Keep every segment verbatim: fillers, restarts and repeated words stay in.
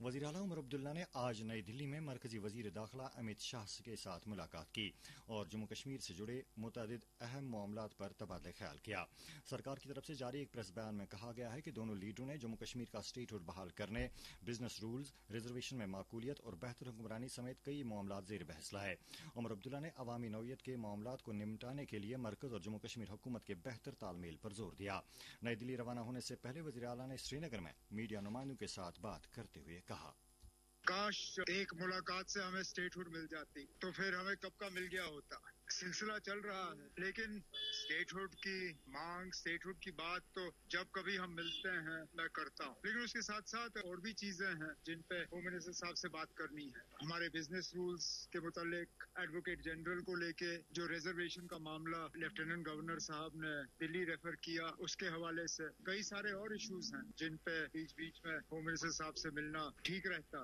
वज़ीर आला उमर अब्दुल्ला ने आज नई दिल्ली में मरकजी वज़ीर दाखिला अमित शाह के साथ मुलाकात की और जम्मू कश्मीर से जुड़े मुतअद्दिद अहम मामलात पर तबादला ख्याल किया। सरकार की तरफ से जारी एक प्रेस बयान में कहा गया है कि दोनों लीडरों ने जम्मू कश्मीर का स्टेटहुड बहाल करने, बिजनेस रूल्स, रिजर्वेशन में माकूलियत और बेहतर हुक्मरानी समेत कई मामलात ज़ेर बहस लाए। उमर अब्दुल्ला ने अवामी नौयत के मामलात को निपटाने के लिए मरकज और जम्मू कश्मीर हुकूमत के बेहतर तालमेल पर जोर दिया। नई दिल्ली रवाना होने से पहले वज़ीर आला ने श्रीनगर में मीडिया नुमाइंदों के साथ बात करते हुए कहा, काश एक मुलाकात से हमें स्टेटहुड मिल जाती तो फिर हमें कब का मिल गया होता। सिलसिला चल रहा है, लेकिन स्टेटहुड की मांग, स्टेटहुड की बात तो जब कभी हम मिलते हैं मैं करता हूँ, लेकिन उसके साथ साथ और भी चीजें हैं जिन पे होम मिनिस्टर साहब से बात करनी है। हमारे बिजनेस रूल्स के मुतालिक एडवोकेट जनरल को लेके जो रिजर्वेशन का मामला लेफ्टिनेंट गवर्नर साहब ने दिल्ली रेफर किया, उसके हवाले से कई सारे और इश्यूज हैं जिन पे बीच बीच में होम मिनिस्टर साहब से मिलना ठीक रहता।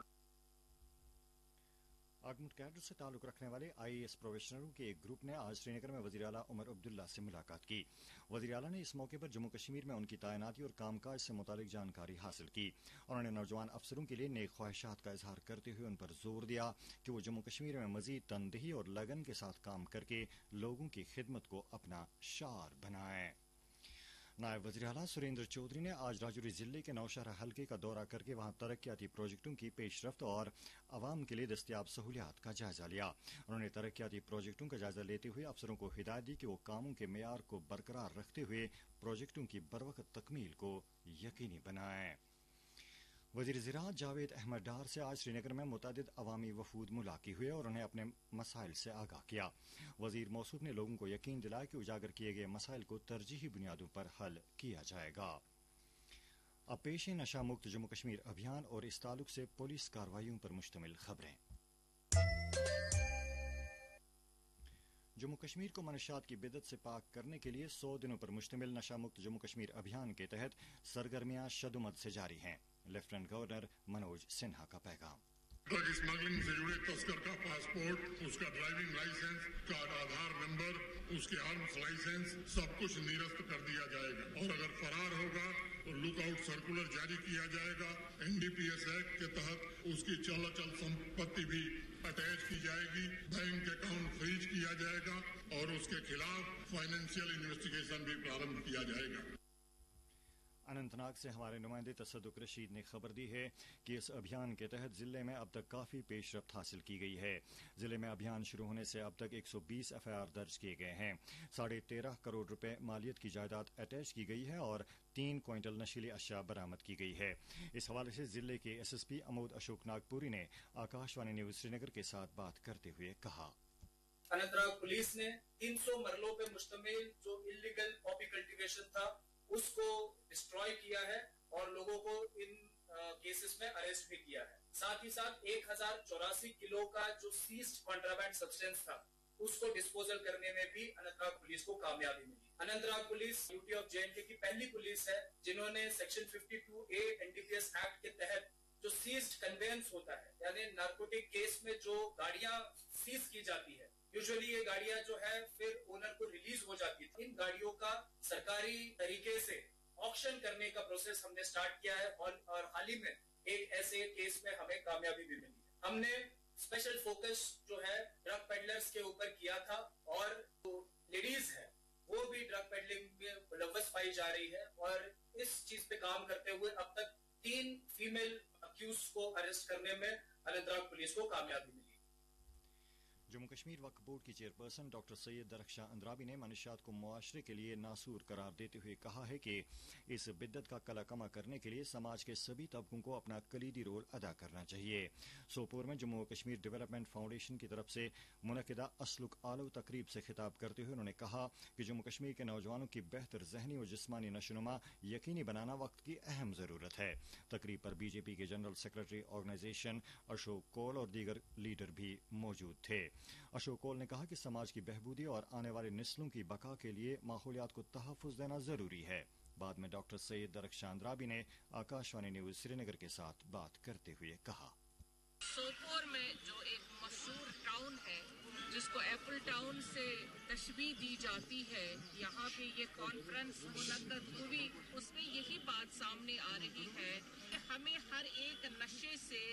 आर्मड कैडर से ताल्लुक रखने वाले आई ए एस प्रोबेशनरों के एक ग्रुप ने आज श्रीनगर में वज़ीर आला उमर अब्दुल्ला से मुलाकात की। वज़ीर आला ने इस मौके पर जम्मू कश्मीर में उनकी तैनाती और कामकाज से मुतालिक जानकारी हासिल की। उन्होंने नौजवान अफसरों के लिए नेक ख्वाहिशात का इजहार करते हुए उन पर जोर दिया कि वो जम्मू कश्मीर में मजीद तनदेही और लगन के साथ काम करके लोगों की खिदमत को अपना शार बनाएं। नायब वज़ीर आला सुरेंद्र चौधरी ने आज राजौरी जिले के नौशहरा हल्के का दौरा करके वहां तरक्याती प्रोजेक्टों की पेशरफ्त और आवाम के लिए दस्तयाब सहूलियात का जायजा लिया। उन्होंने तरक्याती प्रोजेक्टों का जायजा लेते हुए अफसरों को हिदायत दी कि वो कामों के मेयार को बरकरार रखते हुए प्रोजेक्टों की बरवक्त तकमील को यकीनी बनाएं। वज़ीर ज़राअत जावेद अहमद डार से आज श्रीनगर में मुतअद्दिद अवामी वफूद मुलाकी हुए और उन्हें अपने मसाइल से आगाह किया। वज़ीर मौसूफ ने लोगों को यकीन दिलाया कि उजागर किए गए मसाइल को तरजीही बुनियादों पर हल किया जाएगा। अब पेश है नशा मुक्त जम्मू कश्मीर अभियान और इस ताल्लुक से पुलिस कार्रवाइयों पर मुश्तमिल खबरें। जम्मू कश्मीर को मनशियात की बिदत से पाक करने के लिए सौ दिनों पर मुश्तमिल नशा मुक्त जम्मू कश्मीर अभियान के तहत सरगर्मियां शदुमद से जारी हैं। लेफ्टिनेंट गवर्नर मनोज सिन्हा का पैगाम। ड्रग स्मगलिंग से जुड़े तस्कर का पासपोर्ट, उसका ड्राइविंग लाइसेंस, का आधार नंबर, उसके आर्म्स लाइसेंस सब कुछ निरस्त कर दिया जाएगा और अगर फरार होगा तो लुकआउट सर्कुलर जारी किया जाएगा। N D P S act के तहत उसकी चल अचल संपत्ति भी अटैच की जाएगी, बैंक अकाउंट फ्रीज किया जाएगा और उसके खिलाफ फाइनेंशियल इन्वेस्टिगेशन भी प्रारंभ किया जाएगा। अनंतनाग से हमारे नुमाइंदे तसद्दुक रशीद ने खबर दी है कि इस अभियान के तहत जिले में अब तक काफी पेशरफ्त हासिल की गई है। जिले में अभियान शुरू होने से अब तक एक सौ बीस एफ आई आर दर्ज किए गए हैं। साढ़े तेरह करोड़ रुपए मालियत की जायदाद अटैच की गई है और तीन क्विंटल नशीली अशिया बरामद की गई है। इस हवाले से जिले के S S P Amod Ashok Nagpuri ने आकाशवाणी न्यूज श्रीनगर के साथ बात करते हुए कहा, अनंतनाग पुलिस ने तीन सौ मरलों पे मुश्तमिल जो इलीगल पॉपी कल्टीवेशन था उसको डिस्ट्रॉय किया है और लोगों को इन केसेस में अरेस्ट भी किया है। साथ ही साथ एक हजार चौरासी किलो का जो सीज्ड कॉन्ट्राबैंड सब्सटेंस था उसको डिस्पोजल करने में भी अनंतनाग पुलिस को कामयाबी मिली। Anantnag police UT of J and के की पहली पुलिस है जिन्होंने सेक्शन बावन A N D P S act के तहत जो सीज्ड कन्वेंस होता है, यानी नार्कोटिक केस में जो गाड़ियां सीज की जाती है, यूजुअली ये गाड़ियां जो है फिर ओनर को रिलीज हो जाती थी। इन गाड़ियों का सरकारी तरीके से ऑक्शन करने का प्रोसेस हमने स्टार्ट किया है और, और हाल ही में एक ऐसे केस में हमें कामयाबी भी मिली है। हमने स्पेशल फोकस जो है ड्रग पेडलर्स के ऊपर किया था और जो लेडीज है वो भी ड्रग पेडलिंग में मुलव्वस पाई जा रही है और इस चीज पे काम करते हुए अब तक तीन फीमेल अक्यूज को अरेस्ट करने में अनंतनाग पुलिस को कामयाबी मिली। जम्मू कश्मीर वक्फ बोर्ड की चेयरपर्सन डॉक्टर सैयद दरख्शा अंद्राबी ने मनशियात को मुआशरे के लिए नासूर करार देते हुए कहा है कि इस बिद्दत का कला कमा करने के लिए समाज के सभी तबकों को अपना कलीदी रोल अदा करना चाहिए। सोपोर में जम्मू कश्मीर डेवलपमेंट फाउंडेशन की तरफ से मुनकिदा असलुक आलो तकरीब से खिताब करते हुए उन्होंने कहा कि जम्मू कश्मीर के नौजवानों की बेहतर जहनी और जिस्मानी नशोनुमा यकीनी बनाना वक्त की अहम जरूरत है। तकरीब पर बीजेपी के general secretary organisation Ashok Kaul और दीगर लीडर भी मौजूद थे। अशोक कौल ने कहा कि समाज की बहबूदी और आने वाली नस्लों की बका के लिए माहौलियात को तहफ़्फ़ुज़ देना जरूरी है। बाद में डॉक्टर सैयद दरख्शा अंद्राबी ने आकाशवाणी न्यूज श्रीनगर के साथ बात करते हुए कहा, सोपोर में जो एक मशहूर टाउन है जिसको एप्पल टाउन से तशबीह दी जाती है, यहाँ पे ये कॉन्फ्रेंस मुनक्कद हुई, उसमें यही बात सामने आ रही है कि हमें हर एक नशे से